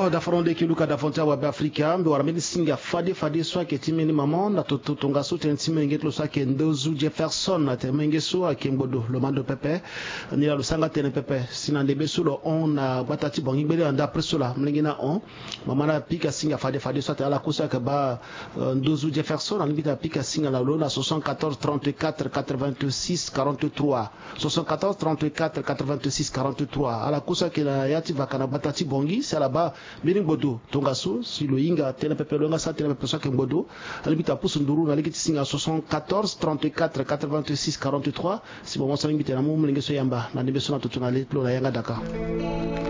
Oh, da fronde ki luka da fonta wa Afrika, mbe wara medi singa fade so ke timeni maman na tonga so ten timeni ngetlo so ke ndozu Jefferson na temenge so ke ngodo lo mando pepe ni la sanga ten pepe sinande be so lo on na batati bongi bele anda presola mlengi na on mama na pika singa fade so ta ala kusa ke ba ndozu Jefferson ali bita pika singa la lo na 74 34 86 43 74 34 86 43 ala kusa ke la yati vakana batati bongi c'est là-bas Biring Bodo, Tongaso, si le Inga, Tenepepelonga, ça, Tenepepelonga, Kembodo, Alibita Poussunduru, Nalikit Singa 74, 34, 86, 43, si bon, ça limite la moum, l'Ingeso Yamba, la Nebesona Totonale, Lola Yanga Dakar.